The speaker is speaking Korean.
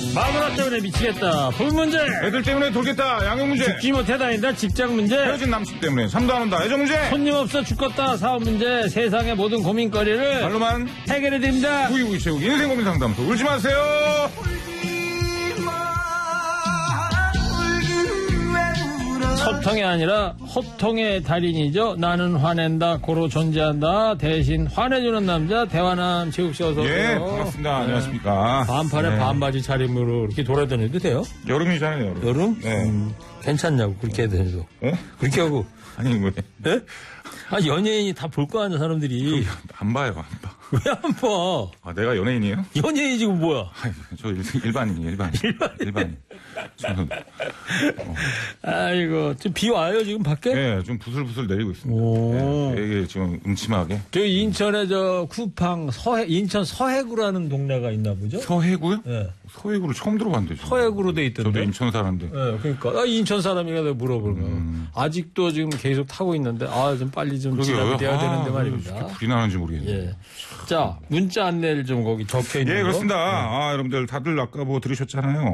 마누라 때문에 미치겠다. 돈 문제. 애들 때문에 돌겠다. 양육 문제. 죽지 못해 다닌다. 직장 문제. 헤어진 남친 때문에 잠도 안 온다. 애정 문제. 손님 없어 죽겠다. 사업 문제. 세상의 모든 고민거리를 말로만 해결해드립니다. 구이구이 채우기 인생 고민 상담소. 울지 마세요. 소통이 아니라 호통의 달인이죠. 나는 화낸다. 고로 존재한다. 대신 화내주는 남자 대화남 최욱씨 어서 오세요. 예, 반갑습니다. 네. 안녕하십니까. 반팔에 네. 반바지 차림으로 이렇게 돌아다녀도 돼요? 여름이잖아요, 여름. 여름? 네. 괜찮냐고 그렇게 해도. 예? 그렇게 하고. 아니, 뭐. 예? 아, 연예인이 다 볼 거 아니야, 사람들이. 안 봐요, 안 봐. 왜 안 봐? 아, 내가 연예인이에요? 연예인이 지금 뭐야? 아니, 저 일반인이에요, 일반인. 저는. 아이고, 좀 비 와요, 지금 밖에? 네, 좀 부슬부슬 내리고 있습니다. 오. 네, 되게 지금 음침하게. 저 인천에 저 쿠팡 인천 서해구라는 동네가 있나 보죠? 서해구요? 네. 서해구를 처음 들어봤는데. 서해구로 돼 있던데. 저도 인천 사람인데. 네, 그러니까 인천 사람이가 내가 물어보면 아직도 지금 계속 타고 있는데 좀 빨리 좀 지나게 돼야 되는데 말입니다. 이렇게 불이 나는지 모르겠네요. 예. 자, 문자 안내를 좀 거기 적혀 있는 거. 예, 그렇습니다. 아, 여러분들 다들 아까 뭐 들으셨잖아요.